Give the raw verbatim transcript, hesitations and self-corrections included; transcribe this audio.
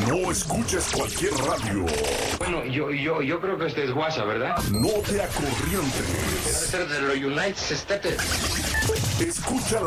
No escuches cualquier radio. Bueno, yo, yo, yo creo que este es WhatsApp, ¿verdad? No te acorrientes. Debe ser de los United States. Escucha